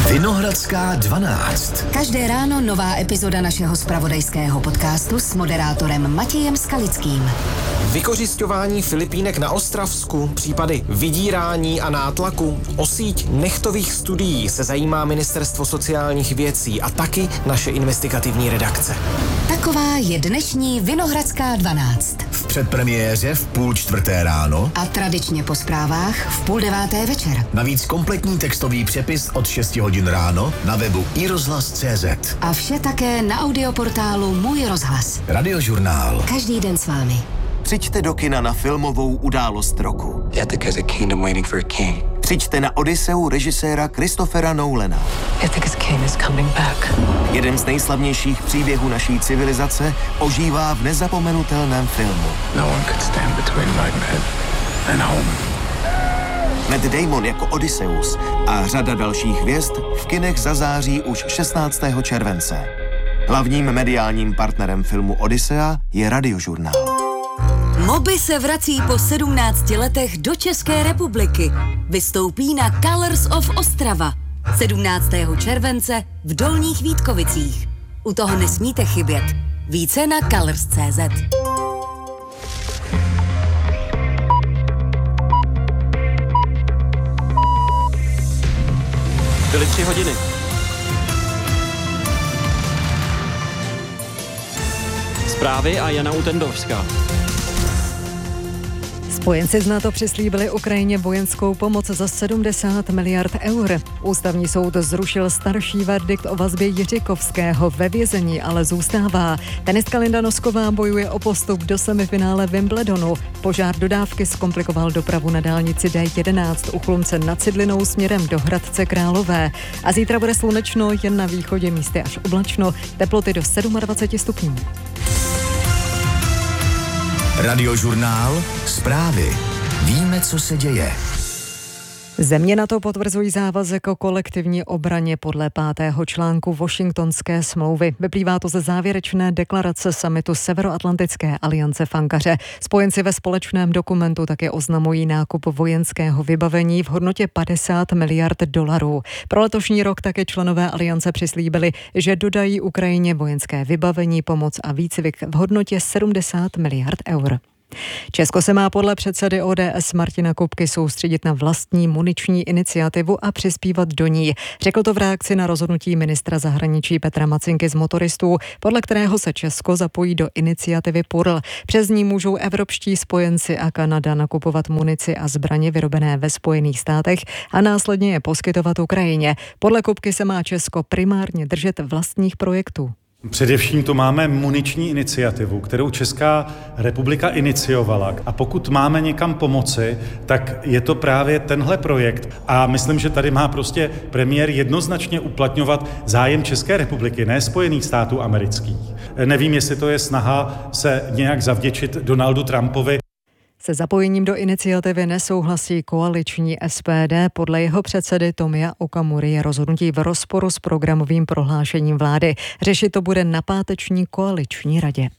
Vinohradská 12. Každé ráno nová epizoda našeho zpravodajského podcastu s moderátorem Matějem Skalickým. Vykořisťování Filipínek na Ostravsku, případy vydírání a nátlaku, o síť nechtových studií se zajímá Ministerstvo sociálních věcí a taky naše investigativní redakce. Taková je dnešní Vinohradská 12. V předpremiéře v 3:30 ráno a tradičně po zprávách v 8:30 večer. Navíc kompletní textový přepis od 6 hodin ráno na webu iRozhlas.cz. A vše také na audioportálu Můj rozhlas. Radiožurnál. Každý den s vámi. Přijďte do kina na filmovou událost roku. Ethic is a kingdom waiting for a king. Přijďte na Odysseu režiséra Christophera Nolana. Ethic king is coming back. Jeden z nejslavnějších příběhů naší civilizace ožívá v nezapomenutelném filmu. No one could stand between my bed and home. Matt Damon jako Odysseus a řada dalších hvězd v kinech zazáří už 16. července. Hlavním mediálním partnerem filmu Odyssea je Radiožurnál. Moby se vrací po 17 letech do České republiky. Vystoupí na Colors of Ostrava 17. července v Dolních Vítkovicích. U toho nesmíte chybět. Více na colors.cz. Byly 3 hodiny. Zprávy a Jana Utendovská. Spojenci z NATO přislíbili Ukrajině vojenskou pomoc za 70 miliard eur. Ústavní soud zrušil starší verdikt o vazbě Jiřikovského, ve vězení ale zůstává. Tenistka Linda Nosková bojuje o postup do semifinále Wimbledonu. Požár dodávky zkomplikoval dopravu na dálnici D11 u Chlumce nad Cidlinou směrem do Hradce Králové. A zítra bude slunečno, jen na východě místy až oblačno, teploty do 27 stupňů. Radiožurnál. Zprávy. Víme, co se děje. Země NATO potvrzují závazek o kolektivní obraně podle 5. článku Washingtonské smlouvy. Vyplývá to ze závěrečné deklarace summitu Severoatlantické aliance v Ankaře. Spojenci ve společném dokumentu také oznamují nákup vojenského vybavení v hodnotě 50 miliard dolarů. Pro letošní rok také členové aliance přislíbili, že dodají Ukrajině vojenské vybavení, pomoc a výcvik v hodnotě 70 miliard eur. Česko se má podle předsedy ODS Martina Kupky soustředit na vlastní muniční iniciativu a přispívat do ní. Řekl to v reakci na rozhodnutí ministra zahraničí Petra Macinky z motoristů, podle kterého se Česko zapojí do iniciativy PURL. Přes ní můžou evropští spojenci a Kanada nakupovat munici a zbraně vyrobené ve Spojených státech a následně je poskytovat Ukrajině. Podle Kupky se má Česko primárně držet vlastních projektů. Především tu máme muniční iniciativu, kterou Česká republika iniciovala. A pokud máme někam pomoci, tak je to právě tenhle projekt. A myslím, že tady má prostě premiér jednoznačně uplatňovat zájem České republiky, ne Spojených států amerických. Nevím, jestli to je snaha se nějak zavděčit Donaldu Trumpovi. Se zapojením do iniciativy nesouhlasí koaliční SPD. Podle jeho předsedy Tomia Okamury je rozhodnutí v rozporu s programovým prohlášením vlády. Řešit to bude na páteční koaliční radě.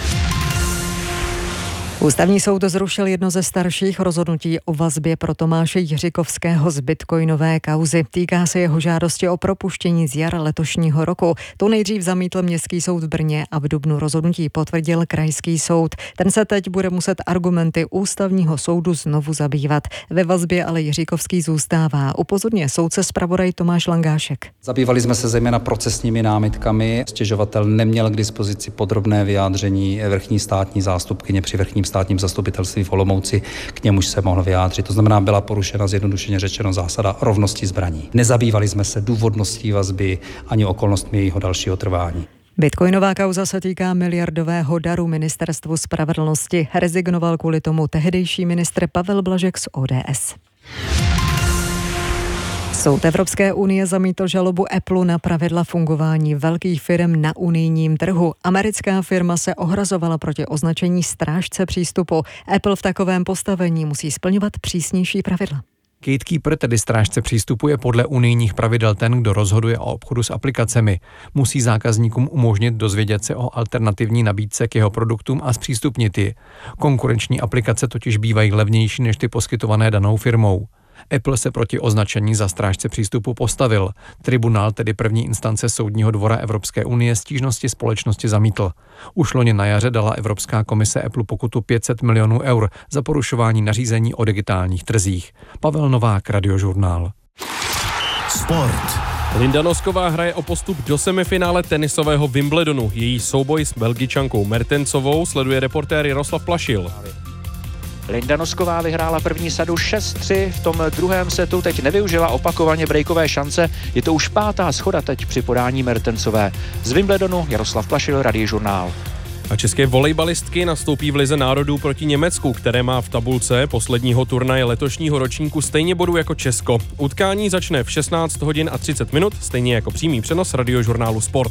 Ústavní soud zrušil jedno ze starších rozhodnutí o vazbě pro Tomáše Jiřikovského z bitcoinové kauzy. Týká se jeho žádosti o propuštění z jara letošního roku. To nejdřív zamítl Městský soud v Brně a v dubnu rozhodnutí potvrdil Krajský soud. Ten se teď bude muset argumenty Ústavního soudu znovu zabývat. Ve vazbě ale Jiřikovský zůstává. Upozorňuje soudce zpravodaj Tomáš Langášek. Zabývali jsme se zejména procesními námitkami. Stěžovatel neměl k dispozici podrobné vyjádření vrchní státní zástupkyně při vrchním státním zastupitelství v Olomouci, k němuž se mohl vyjádřit. To znamená, byla porušena zjednodušeně řečeno zásada rovnosti zbraní. Nezabývali jsme se důvodností vazby ani okolnostmi jejího dalšího trvání. Bitcoinová kauza se týká miliardového daru Ministerstvu spravedlnosti. Rezignoval kvůli tomu tehdejší ministr Pavel Blažek z ODS. Soud Evropské unie zamítl žalobu Apple na pravidla fungování velkých firm na unijním trhu. Americká firma se ohrazovala proti označení strážce přístupu. Apple v takovém postavení musí splňovat přísnější pravidla. Gatekeeper, tedy strážce přístupu, je podle unijních pravidel ten, kdo rozhoduje o obchodu s aplikacemi. Musí zákazníkům umožnit dozvědět se o alternativní nabídce k jeho produktům a zpřístupnit ji. Konkurenční aplikace totiž bývají levnější než ty poskytované danou firmou. Apple se proti označení za strážce přístupu postavil. Tribunál, tedy první instance Soudního dvora Evropské unie, stížnosti společnosti zamítl. Už loni na jaře dala Evropská komise Apple pokutu 500 milionů eur za porušování nařízení o digitálních trzích. Pavel Novák, Radiožurnál. Sport. Linda Nosková hraje o postup do semifinále tenisového Wimbledonu. Její souboj s Belgičankou Mertensovou sleduje reportér Jaroslav Plašil. Linda Nosková vyhrála první sadu 6-3, v tom druhém setu teď nevyužila opakovaně breakové šance, je to už 5. shoda teď při podání Mertensové. Z Wimbledonu Jaroslav Plašil, Radiožurnál. A české volejbalistky nastoupí v Lize národů proti Německu, které má v tabulce posledního turnaje letošního ročníku stejně bodů jako Česko. Utkání začne v 16 hodin a 30 minut, stejně jako přímý přenos Radiožurnálu Sport.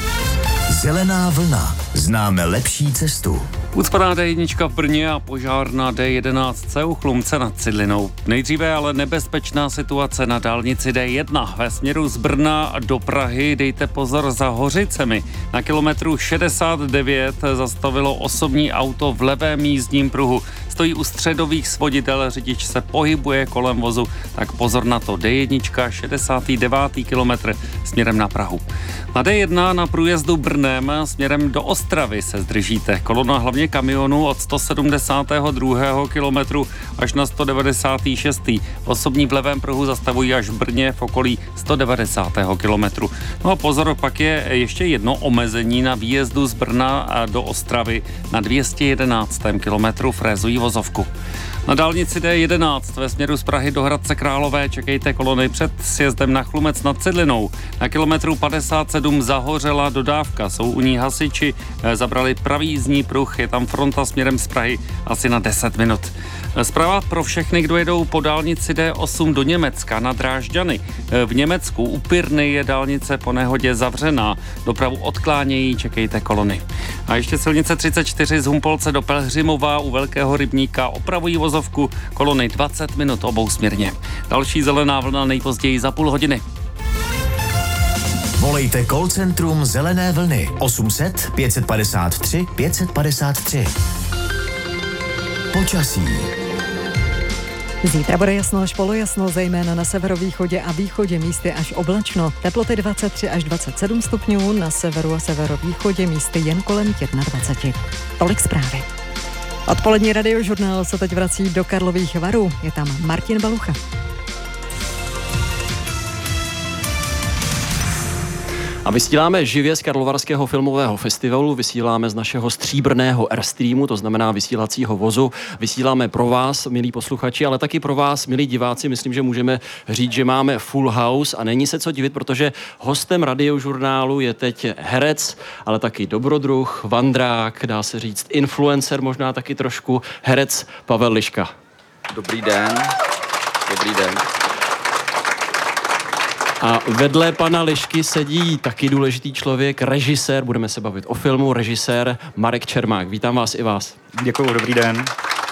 Zelená vlna. Známe lepší cestu. Ucpaná D1 v Brně a požár na D11 u Chlumce nad Cidlinou. Nejdříve ale nebezpečná situace na dálnici D1 ve směru z Brna do Prahy. Dejte pozor za Hořicemi. Na kilometru 69 zastavilo osobní auto v levém jízdním pruhu. Stojí u středových svoditel, řidič se pohybuje kolem vozu, tak pozor na to. D1, 69. kilometr směrem na Prahu. Na D1 na průjezdu Brnem směrem do Ostravy se zdržíte. Kolona hlavně kamionů od 172. kilometru až na 196. Osobní v levém pruhu zastavují až v Brně v okolí 190. kilometru. No a pozor, pak je ještě jedno omezení na výjezdu z Brna do Ostravy. Na 211. kilometru frézují vozovku. Na dálnici D11 ve směru z Prahy do Hradce Králové čekejte kolony před sjezdem na Chlumec nad Cidlinou. Na kilometru 57 zahořela dodávka, jsou u ní hasiči, zabrali pravý jízdní pruh, je tam fronta směrem z Prahy asi na 10 minut. Zpráva pro všechny, kdo jedou po dálnici D8 do Německa na Drážďany. V Německu u Pirny je dálnice po nehodě zavřená. Dopravu odklánějí, čekejte kolony. A ještě silnice 34 z Humpolce do Pelhřimova u Velkého rybníka opravují vozovku, kolony 20 minut obousměrně. Další zelená vlna nejpozději za půl hodiny. Volejte call centrum Zelené vlny 800 553 553. Počasí. Zítra bude jasno až polojasno, zejména na severovýchodě a východě, místy až oblačno. Teploty 23 až 27 stupňů, na severu a severovýchodě místy jen kolem 21. Tolik zprávy. Odpolední Radiožurnál se teď vrací do Karlových Varů. Je tam Martin Balucha. A vysíláme živě z Karlovarského filmového festivalu, vysíláme z našeho stříbrného Airstreamu, to znamená vysílacího vozu. Vysíláme pro vás, milí posluchači, ale taky pro vás, milí diváci. Myslím, že můžeme říct, že máme full house a není se co divit, protože hostem Radiožurnálu je teď herec, ale taky dobrodruh, vandrák, dá se říct influencer, možná taky trošku, herec Pavel Liška. Dobrý den. Dobrý den. A vedle pana Lišky sedí taky důležitý člověk, režisér, budeme se bavit o filmu, režisér Marek Čermák. Vítám vás i vás. Děkuju, dobrý den.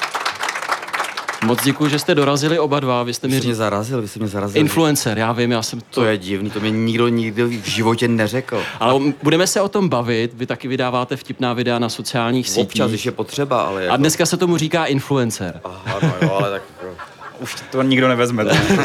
Moc děkuji, že jste dorazili oba dva. Vy jste mě zarazil. Influencer, já vím, já jsem to... To je divný, to mě nikdo nikdy v životě neřekl. Ale budeme se o tom bavit, vy taky vydáváte vtipná videa na sociálních sítích. Občas, když je potřeba, ale... Jako... A dneska se tomu říká influencer. Aha, no jo, ale tak... Už to nikdo nevezme.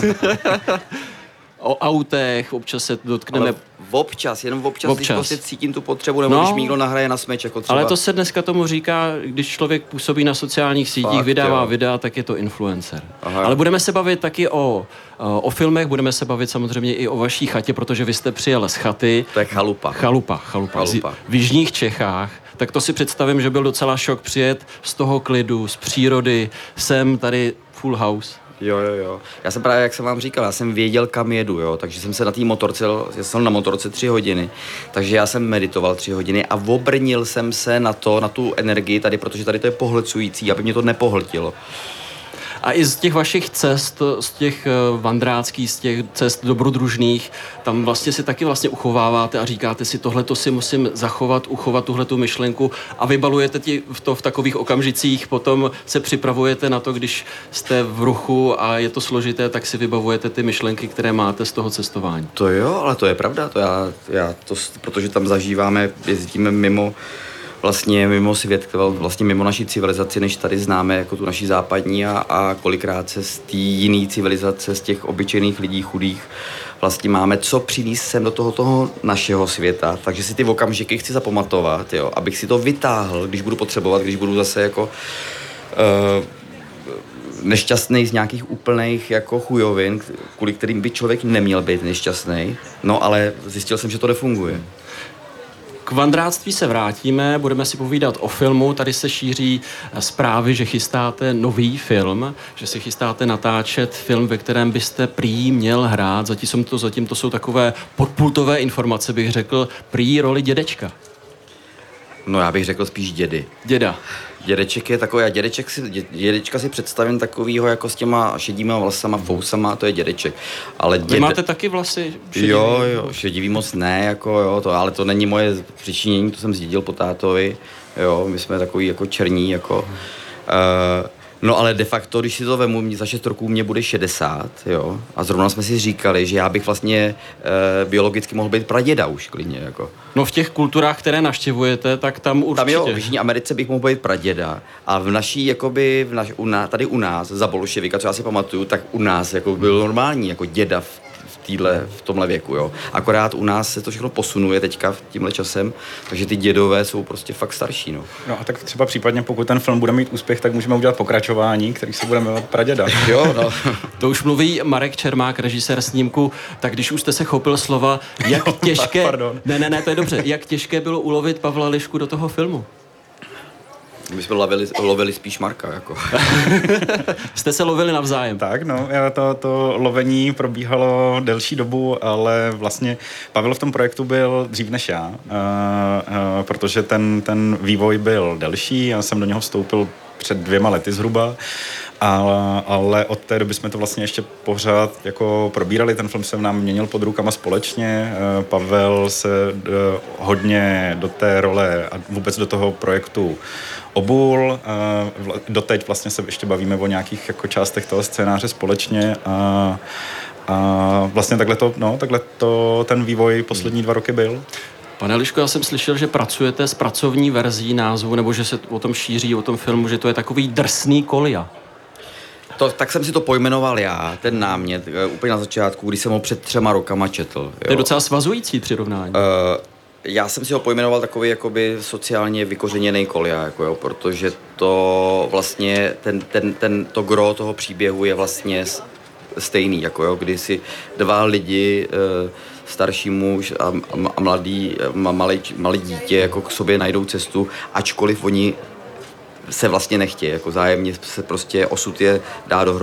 O autech, občas se dotkneme... Ale jenom občas. Když prostě cítím tu potřebu, nebo když mi někdo nahraje na smeč, jako třeba. Ale to se dneska tomu říká, když člověk působí na sociálních sítích, vydává videa, tak je to influencer. Aha. Ale budeme se bavit taky o filmech, budeme se bavit samozřejmě i o vaší chatě, protože vy jste přijel z chaty. To je chalupa. Chalupa. V jižních Čechách. Tak to si představím, že byl docela šok přijet z toho klidu, z přírody, sem tady full house. Jo. Já jsem právě, jak jsem vám říkal, já jsem věděl, kam jedu, jo, takže jsem se na té motorce, já jsem na motorce 3 hodiny, takže já jsem meditoval 3 hodiny a obrnil jsem se na tu energii tady, protože tady to je pohlcující, aby mě to nepohltilo. A i z těch vašich cest, z těch vandráckých, z těch cest dobrodružných, tam vlastně si taky vlastně uchováváte a říkáte si, tohleto si musím zachovat, uchovat tuhletu myšlenku a vybalujete to v takových okamžicích, potom se připravujete na to, když jste v ruchu a je to složité, tak si vybavujete ty myšlenky, které máte z toho cestování. To jo, ale to je pravda, protože tam zažíváme, jezdíme vlastně mimo svět, vlastně mimo naší civilizaci, než tady známe, jako tu naší západní a kolikrát se z té jiné civilizace, z těch obyčejných lidí chudých, vlastně máme co přinést sem do toho našeho světa, takže si ty okamžiky chci zapamatovat, jo, abych si to vytáhl, když budu potřebovat, když budu zase jako nešťastný z nějakých úplných jako chujovin, kvůli kterým by člověk neměl být nešťastný, no ale zjistil jsem, že to nefunguje. K vandráctví se vrátíme, budeme si povídat o filmu. Tady se šíří zprávy, že chystáte nový film, že si chystáte natáčet film, ve kterém byste prý měl hrát. Zatím to jsou takové podpultové informace, bych řekl, prý roli dědečka. No já bych řekl spíš dědy. Děda. Dědeček je takový, dědečka si představím takovýho jako s těma šedýma vlasama, fousama, to je dědeček. Ale Vy máte taky vlasy šedivý? Jo, šedivý moc ne, jako jo, ale to není moje přičinění, to jsem zdědil po tátovi, jo, my jsme takový jako černí, jako... No ale de facto, když si to vemu, za 6 roků mě bude 60, jo, a zrovna jsme si říkali, že já bych vlastně biologicky mohl být praděda už klidně, jako. No v těch kulturách, které navštěvujete, tak tam určitě. Tam jo, v Jižní Americe bych mohl být praděda a v naší, jakoby, tady u nás, za bolševika, co já si pamatuju, tak u nás jako byl normální, jako děda v tomhle věku, jo. Akorát u nás se to všechno posunuje teďka tímhle časem, takže ty dědové jsou prostě fakt starší, no. No a tak třeba případně, pokud ten film bude mít úspěch, tak můžeme udělat pokračování, který se bude jmenovat Praděda. Jo, no. To už mluví Marek Čermák, režisér snímku, tak když už jste se chopil slova, jak těžké... Pardon. Ne, to je dobře. Jak těžké bylo ulovit Pavla Lišku do toho filmu? My jsme lovili spíš Marka, jako. Jste se lovili navzájem? Tak, no, to lovení probíhalo delší dobu, ale vlastně Pavel v tom projektu byl dřív než já, protože ten vývoj byl delší, já jsem do něho vstoupil před 2 lety zhruba, ale od té doby jsme to vlastně ještě pořád jako probírali, ten film se nám měnil pod rukama společně, Pavel se hodně do té role a vůbec do toho projektu obul, doteď vlastně se ještě bavíme o nějakých jako částech toho scénáře společně a vlastně takhle to ten vývoj poslední 2 roky byl. Pane Liško, já jsem slyšel, že pracujete s pracovní verzí názvu, nebo že se o tom šíří, o tom filmu, že to je takový drsný kolia. Tak jsem si to pojmenoval já, ten námět, úplně na začátku, když jsem ho před 3 rokama četl. Jo. To je docela svazující přirovnání. Já jsem si ho pojmenoval takový jakoby sociálně vykořeněný kolia, jako jo, protože to vlastně, to gro toho příběhu je vlastně stejný, jako jo, kdy si 2 lidi, starší muž a malé dítě jako k sobě najdou cestu, ačkoliv oni se vlastně nechtějí, jako zájemně se prostě osud je dá